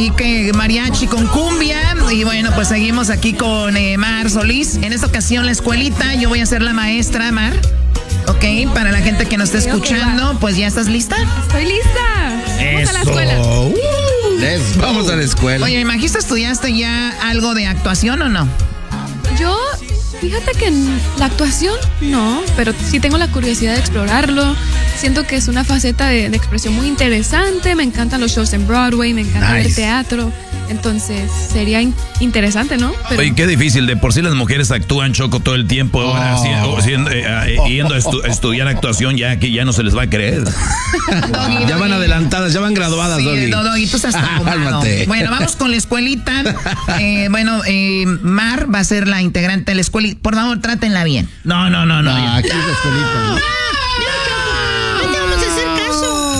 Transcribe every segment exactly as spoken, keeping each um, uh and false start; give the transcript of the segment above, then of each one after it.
ahí que mariachi con cumbia. Y bueno, pues seguimos aquí con eh, Mar Solís. En esta ocasión la escuelita, yo voy a ser la maestra, Mar. Ok, para la gente que nos esté escuchando, pues ¿ya estás lista? Estoy lista. Vamos Eso. a la escuela. Uh, let's go. Vamos a la escuela. Oye, ¿me imagino estudiaste ya algo de actuación o no? Yo, fíjate que en la actuación no, pero sí tengo la curiosidad de explorarlo. Siento que es una faceta de, de expresión muy interesante. Me encantan los shows en Broadway, me encanta Nice. ver teatro. Entonces sería in- interesante, ¿no? Pero Oye, qué difícil. De por sí las mujeres actúan, Choco, todo el tiempo. Oh. Ahora, sí, o siendo, eh, eh, yendo a estu- estudiar actuación, ya que ya no se les va a creer. Doggy, Ya van Doggy. adelantadas, ya van graduadas, Sí, Doggy. no, Doggy, tú estás traumado. Cálmate. Bueno, vamos con la escuelita. Eh, bueno, eh, Mar va a ser la integrante de la escuelita. Por favor, trátenla bien. No, no, no, no. Ah, ya. aquí es la escuelita. No te vamos a hacer caso.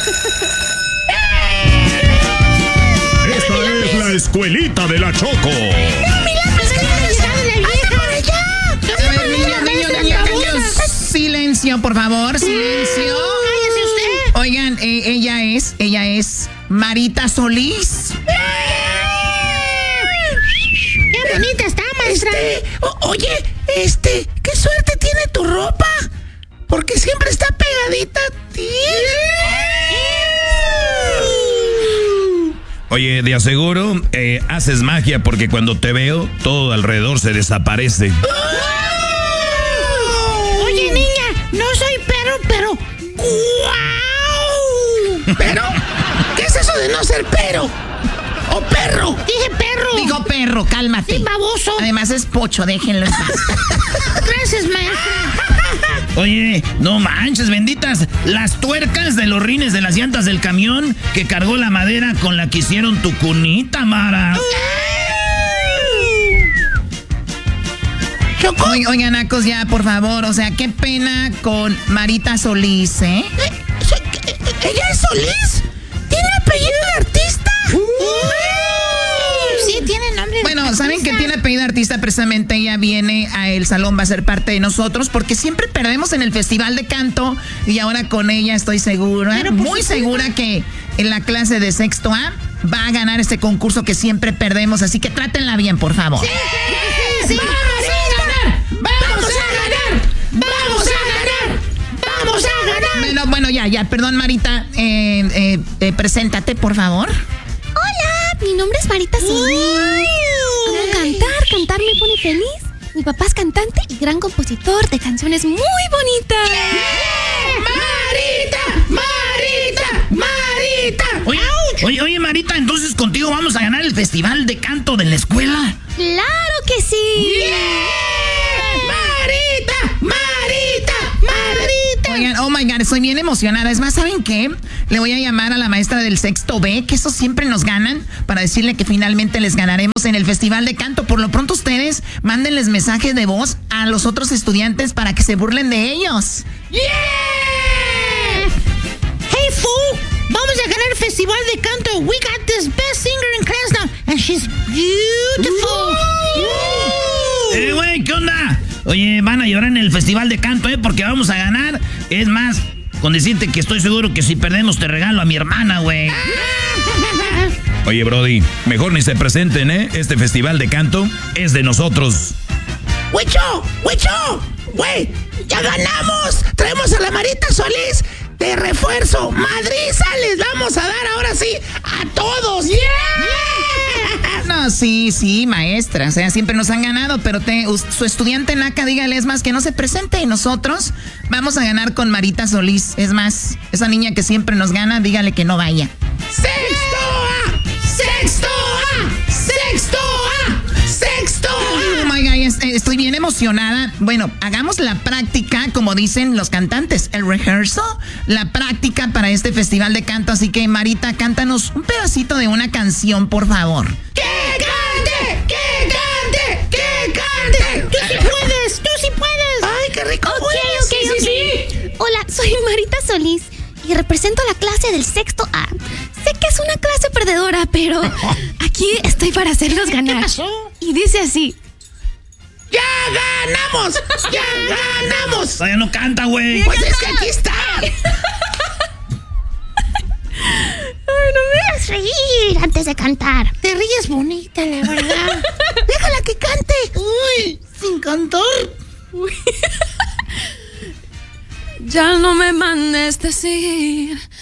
Esta es la escuelita de la Choco. Mi lápiz que no me llegado la vieja. por allá! A ver, niños, niños, niños, niños. Silencio, por favor, silencio. Cállese usted. Oigan, eh, ella es, ella es Marita Solís. Qué bonita está, maestra. Este, o- oye, este, qué suerte tiene tu ropa. Porque siempre está pegadita a ti. Oye, de aseguro, eh, haces magia porque cuando te veo, todo alrededor se desaparece. Oye, niña, no soy perro, pero... ¡Guau! Pero, ¿qué es eso de no ser pero? ¿O perro? Dije perro. Digo perro, cálmate. Sí, baboso. Además es pocho, déjenlo en paz. Gracias, maestra. Oye, no manches, benditas. Las tuercas de los rines de las llantas del camión que cargó la madera con la que hicieron tu cunita, Mara. Oigan, oigan, Nacos, ya, por favor. O sea, qué pena con Marita Solís, ¿eh? ¿Ella es Solís? ¿Tiene apellido de artista? Sí, tiene nombre de Bueno, ¿saben artista. que tiene apellido de artista? Precisamente ella viene a El Salón, va a ser parte de nosotros, porque siempre perdemos en el Festival de Canto y ahora con ella estoy segura, Pero por muy supuesto. segura que en la clase de sexto A va a ganar este concurso que siempre perdemos, así que trátenla bien, por favor. Sí, sí. ¡Vamos a ganar! ¡Vamos a ganar! ¡Vamos a ganar! Bueno, bueno, ya, ya, perdón, Marita, eh, eh, eh, preséntate, por favor. Hola, mi nombre es Marita Solís. Amo cantar, cantar me pone feliz. Mi papá es cantante y gran compositor de canciones muy bonitas. ¡Marita! ¡Marita! ¡Marita! Oye, oye, oye, Marita, entonces contigo vamos a ganar el Festival de Canto de la escuela. ¡Claro que sí! ¡Marita! ¡Marita! ¡Marita! Oigan, oh my God, estoy bien emocionada. Es más, ¿saben qué? Le voy a llamar a la maestra del sexto B, que eso siempre nos ganan, para decirle que finalmente les ganaremos en el Festival de Canto. Por lo pronto ustedes mándenles mensajes de voz a los otros estudiantes para que se burlen de ellos. ¡Yeah! Hey, fool. Vamos a ganar el festival de canto. We got this best singer in class now. And she's beautiful. Eh, güey, ¿qué onda? Oye, van a llorar en el Festival de Canto, ¿eh? Porque vamos a ganar. Es más, con decirte que estoy seguro que si perdemos te regalo a mi hermana, güey. Oye, Brody, mejor ni se presenten, ¿eh? Este Festival de Canto es de nosotros. ¡Huicho! ¡Huicho! ¡Güey! ¡Ya ganamos! Traemos a la Marita Solís de refuerzo. ¡Madriza! Les vamos a dar ahora sí a todos. ¡Yeah! No, sí, sí, maestra. O sea, siempre nos han ganado, pero te, us- su estudiante Naca, dígale, es más, que no se presente. Y nosotros vamos a ganar con Marita Solís. Es más, esa niña que siempre nos gana, dígale que no vaya. ¡Sexto A! ¡Sexto A! ¡Sexto A! ¡Sexto Oh A! my God, es- eh, estoy bien emocionada. Bueno, hagamos la práctica, como dicen los cantantes, el rehearsal, la práctica para este festival de canto. Así que, Marita, cántanos un pedacito de una canción, por favor. ¡Que cante! ¡Que cante! ¡Que cante! Tú sí puedes. Tú sí puedes. ¡Ay, qué rico! Ok, huele! ok, Sí, sí, ok. sí. Hola, soy Marita Solís y represento a la clase del sexto A. Sé que es una clase perdedora, pero aquí estoy para hacerlos ganar. ¿Qué pasó? Y dice así. ¡Ya ganamos! ¡Ya ganamos! Todavía no canta, güey. Pues es que aquí está. no me hagas reír antes de cantar. Te ríes bonita, la verdad. Déjala que cante. Uy, sin cantar. Uy. Ya no me mandes decir